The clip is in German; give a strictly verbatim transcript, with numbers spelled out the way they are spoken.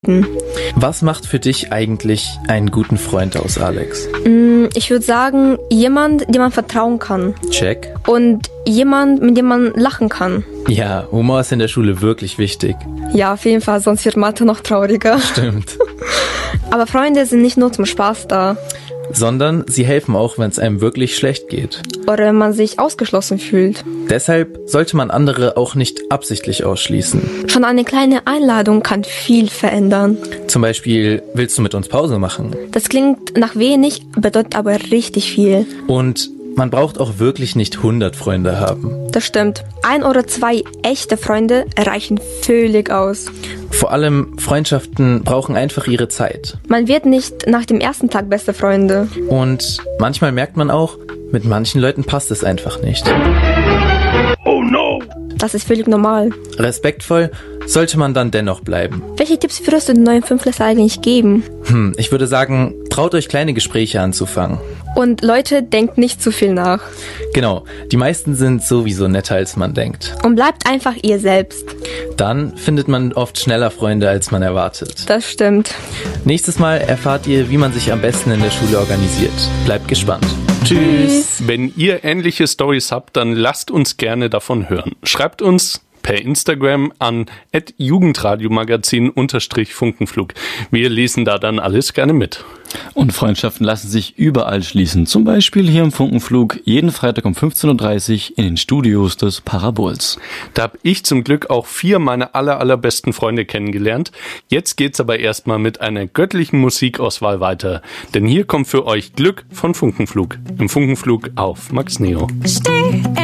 Was macht für dich eigentlich einen guten Freund aus, Alex? Ich würde sagen, jemand, dem man vertrauen kann. Check. Und jemand, mit dem man lachen kann. Ja, Humor ist in der Schule wirklich wichtig. Ja, auf jeden Fall, sonst wird Mathe noch trauriger. Stimmt. Aber Freunde sind nicht nur zum Spaß da. Sondern sie helfen auch, wenn es einem wirklich schlecht geht. Oder wenn man sich ausgeschlossen fühlt. Deshalb sollte man andere auch nicht absichtlich ausschließen. Schon eine kleine Einladung kann viel verändern. Zum Beispiel, willst du mit uns Pause machen? Das klingt nach wenig, bedeutet aber richtig viel. Und man braucht auch wirklich nicht hundert Freunde haben. Das stimmt. Ein oder zwei echte Freunde reichen völlig aus. Vor allem Freundschaften brauchen einfach ihre Zeit. Man wird nicht nach dem ersten Tag beste Freunde. Und manchmal merkt man auch, mit manchen Leuten passt es einfach nicht. Oh no! Das ist völlig normal. Respektvoll sollte man dann dennoch bleiben. Welche Tipps würdest du den neuen Fünftklässler eigentlich geben? Hm, ich würde sagen, traut euch kleine Gespräche anzufangen. Und Leute, denkt nicht zu viel nach. Genau, die meisten sind sowieso netter, als man denkt. Und bleibt einfach ihr selbst. Dann findet man oft schneller Freunde, als man erwartet. Das stimmt. Nächstes Mal erfahrt ihr, wie man sich am besten in der Schule organisiert. Bleibt gespannt. Tschüss. Wenn ihr ähnliche Storys habt, dann lasst uns gerne davon hören. Schreibt uns per Instagram an at jugendradiomagazin unterstrich Funkenflug. Wir lesen da dann alles gerne mit. Und Freundschaften lassen sich überall schließen. Zum Beispiel hier im Funkenflug jeden Freitag um fünfzehn Uhr dreißig in den Studios des Parabols. Da habe ich zum Glück auch vier meiner aller, allerbesten Freunde kennengelernt. Jetzt geht's aber erstmal mit einer göttlichen Musikauswahl weiter. Denn hier kommt für euch Glück von Funkenflug. Im Funkenflug auf Max Neo.